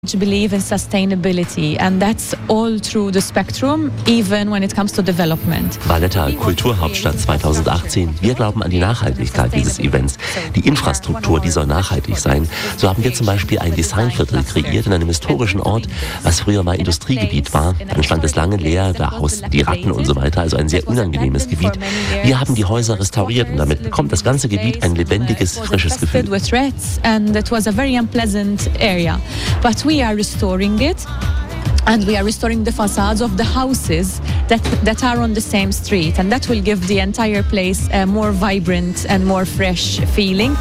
believe in sustainability, and that's all through the spectrum, even when it comes to development. Valletta, Kulturhauptstadt 2018. Wir glauben an die Nachhaltigkeit dieses Events. Die Infrastruktur, die soll nachhaltig sein. So haben wir zum Beispiel ein Designviertel kreiert in einem historischen Ort, was früher mal Industriegebiet war. Dann stand es lange leer, da hausten die Ratten und so weiter, also ein sehr unangenehmes Gebiet. Wir haben die Häuser restauriert und damit bekommt das ganze Gebiet ein lebendiges, frisches Gefühl. And it was a very unpleasant area. But we are restoring it, and we are restoring the facades of the houses that are on the same street, and that will give the entire place a more vibrant and more fresh feeling.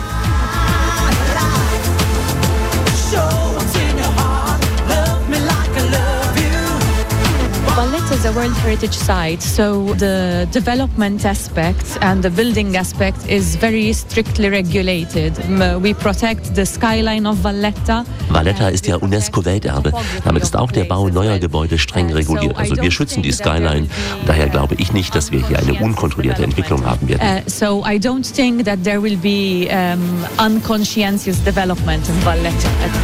Valletta is a World Heritage Site, so the development aspect and the building aspect is very strictly regulated. We protect the skyline of Valletta. Valletta ist ja UNESCO-Welterbe. Damit ist auch der Bau neuer Gebäude streng reguliert. Also wir schützen die Skyline. Und daher glaube ich nicht, dass wir hier eine unkontrollierte Entwicklung haben werden. So I don't think that there will be unconscientious development in Valletta.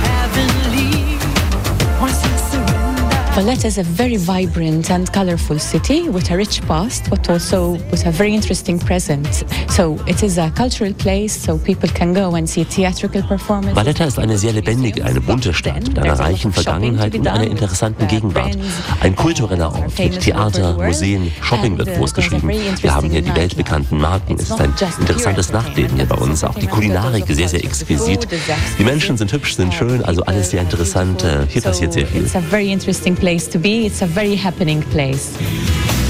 Valletta is a very vibrant and colorful city with a rich past, but also with a very interesting present. So it is a cultural place, so people can go and see theatrical performances. Valletta ist eine sehr lebendige, eine bunte Stadt mit einer reichen Vergangenheit und einer interessanten Gegenwart. Ein kultureller Ort mit Theater, Museen, Shopping wird großgeschrieben. Wir haben hier die weltbekannten Marken. Es ist ein interessantes Nachtleben hier bei uns. Auch die Kulinarik sehr, sehr exquisit. Die Menschen sind hübsch, sind schön, also alles sehr interessant. Hier passiert sehr viel. It's a very interesting place to be. It's a very happening place.